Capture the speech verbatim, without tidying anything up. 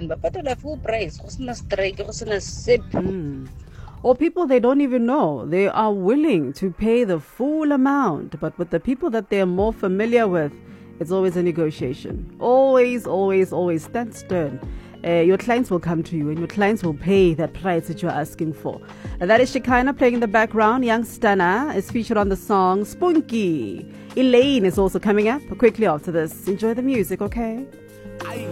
and babhatela full price go sena strike go sena sip. Or people they don't even know. They are willing to pay the full amount, but with the people that they're more familiar with, it's always a negotiation. Always, always, always stand stern. Uh, your clients will come to you and your clients will pay that price that you're asking for. And that is Shekinah playing in the background. Young Stunner is featured on the song Spunky. Elaine is also coming up quickly after this. Enjoy the music, okay? Aye.